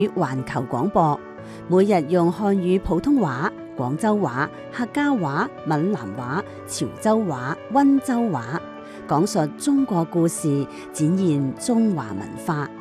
環球廣播，每日用漢語普通話、廣州話、客家話、閩南話、潮州話、溫州話講述中國故事，展現中華文化。